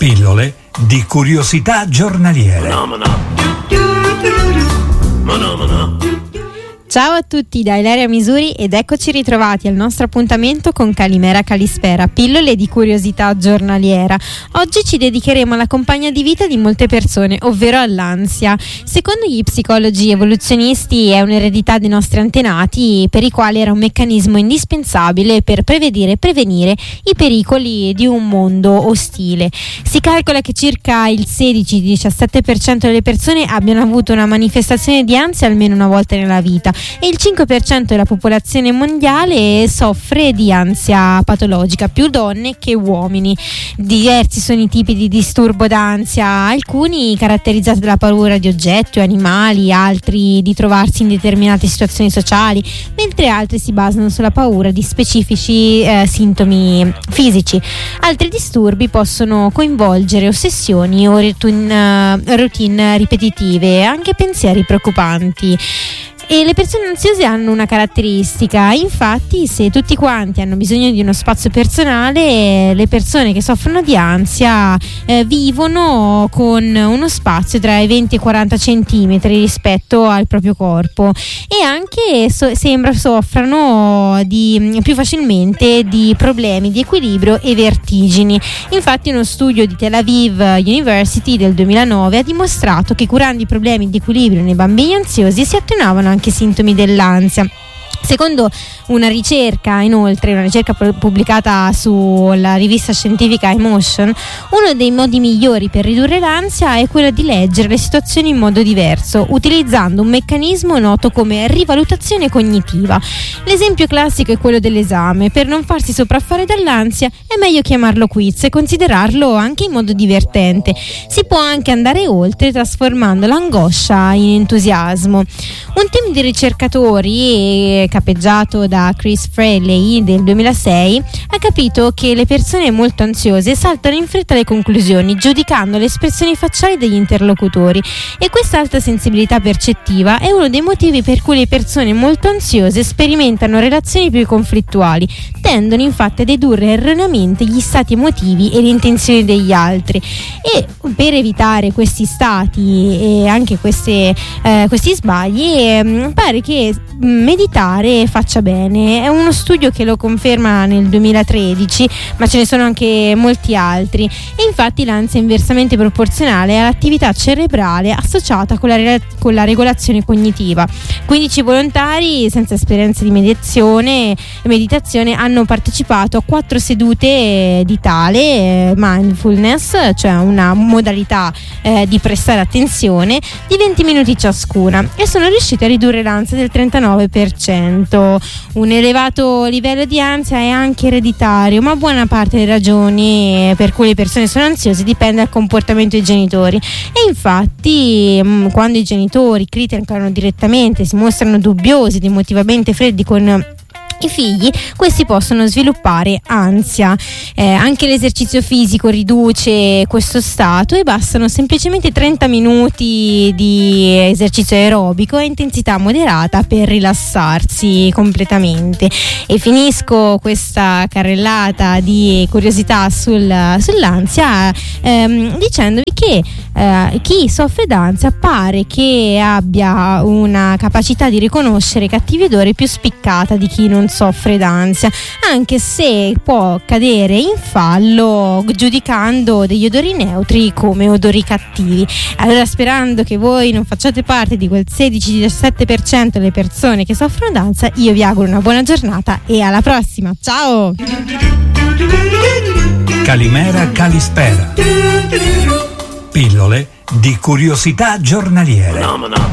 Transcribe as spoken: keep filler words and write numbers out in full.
Pillole di curiosità giornaliere. Ciao a tutti da Ilaria Misuri ed eccoci ritrovati al nostro appuntamento con Calimera Calispera, pillole di curiosità giornaliera. Oggi ci dedicheremo alla compagna di vita di molte persone, ovvero all'ansia. Secondo gli psicologi evoluzionisti è un'eredità dei nostri antenati, per i quali era un meccanismo indispensabile per prevedere e prevenire i pericoli di un mondo ostile. Si calcola che circa il sedici diciassette per cento delle persone abbiano avuto una manifestazione di ansia almeno una volta nella vita, e il cinque per cento della popolazione mondiale soffre di ansia patologica, più donne che uomini. Diversi sono i tipi di disturbo d'ansia, alcuni caratterizzati dalla paura di oggetti o animali, altri di trovarsi in determinate situazioni sociali, mentre altri si basano sulla paura di specifici eh, sintomi fisici. Altri disturbi possono coinvolgere ossessioni o routine, routine ripetitive, anche pensieri preoccupanti. E le persone ansiose hanno una caratteristica: infatti, se tutti quanti hanno bisogno di uno spazio personale, le persone che soffrono di ansia eh, vivono con uno spazio tra i venti e i quaranta centimetri rispetto al proprio corpo, e anche so- sembra soffrano di, più facilmente di problemi di equilibrio e vertigini. Infatti uno studio di Tel Aviv University del duemilanove ha dimostrato che curando i problemi di equilibrio nei bambini ansiosi si attenuavano anche sintomi dell'ansia. Secondo una ricerca, inoltre, una ricerca pubblicata sulla rivista scientifica Emotion, uno dei modi migliori per ridurre l'ansia è quello di leggere le situazioni in modo diverso, utilizzando un meccanismo noto come rivalutazione cognitiva. L'esempio classico è quello dell'esame. Per non farsi sopraffare dall'ansia è meglio chiamarlo quiz e considerarlo anche in modo divertente. Si può anche andare oltre, trasformando l'angoscia in entusiasmo. Un team di ricercatori capeggiato da Chris Fraley del duemilasei ha capito che le persone molto ansiose saltano in fretta le conclusioni, giudicando le espressioni facciali degli interlocutori, e questa alta sensibilità percettiva è uno dei motivi per cui le persone molto ansiose sperimentano relazioni più conflittuali. Tendono infatti a dedurre erroneamente gli stati emotivi e le intenzioni degli altri, e per evitare questi stati e anche queste, eh, questi sbagli eh, pare che meditare faccia bene. È uno studio che lo conferma nel duemilatredici, ma ce ne sono anche molti altri, e infatti l'ansia è inversamente proporzionale all'attività cerebrale associata con la, re- con la regolazione cognitiva. quindici volontari senza esperienza di mediazione meditazione hanno partecipato a quattro sedute di tale eh, mindfulness, cioè una modalità eh, di prestare attenzione di venti minuti ciascuna, e sono riusciti a ridurre l'ansia del trentanove per cento. Un elevato livello di ansia è anche ereditario, ma buona parte delle ragioni per cui le persone sono ansiose dipende dal comportamento dei genitori, e infatti mh, quando i genitori criticano direttamente, si mostrano dubbiosi ed emotivamente freddi con i figli, questi possono sviluppare ansia. Eh, anche l'esercizio fisico riduce questo stato, e bastano semplicemente trenta minuti di esercizio aerobico a intensità moderata per rilassarsi completamente. E finisco questa carrellata di curiosità sul, sull'ansia ehm, dicendovi che eh, chi soffre d'ansia pare che abbia una capacità di riconoscere cattivi odori più spiccata di chi non soffre d'ansia, anche se può cadere in fallo giudicando degli odori neutri come odori cattivi. Allora, sperando che voi non facciate parte di quel sedici diciassette per cento delle persone che soffrono d'ansia, io vi auguro una buona giornata e alla prossima. Ciao! Calimera Calispera. Pillole di curiosità giornaliere.